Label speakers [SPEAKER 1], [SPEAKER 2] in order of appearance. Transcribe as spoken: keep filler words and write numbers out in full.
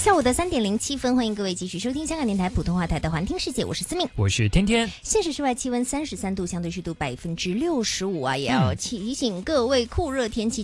[SPEAKER 1] 下午的三点零七分，欢迎各位继续收听香港电台普通话台的环听世界，我是思敏，
[SPEAKER 2] 我是天天。
[SPEAKER 1] 现实室外气温三十三度，相对湿度百分之六十五啊，也要提醒各位酷热天气